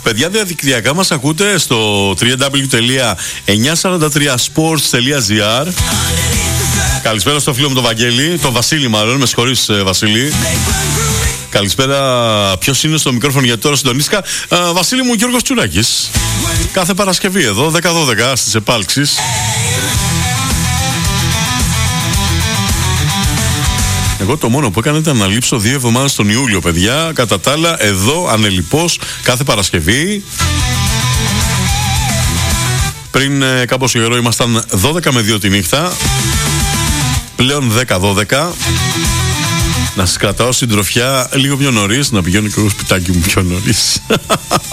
Παιδιά, διαδικτυακά μας ακούτε στο www.943sports.gr. Καλησπέρα στο φίλο μου τον Βαγγέλη, τον Βασίλη μάλλον, με συγχωρείς Βασίλη. Καλησπέρα, ποιος είναι στο μικρόφωνο γιατί τώρα συντονίστηκα. Βασίλη μου, Γιώργος Τσουράκης. Κάθε Παρασκευή εδώ, 10-12 στις επάλξεις. Εγώ το μόνο που έκανα ήταν να λείψω 2 εβδομάδες τον Ιούλιο, παιδιά. Κατά τα άλλα, εδώ ανελιπώς κάθε Παρασκευή. Πριν κάπως καιρό ήμασταν 12 με 2 τη νύχτα. Πλέον 10-12. Να σας κρατάω συντροφιά λίγο πιο νωρίς, να πηγαίνω και εγώ σπιτάκι μου πιο νωρίς.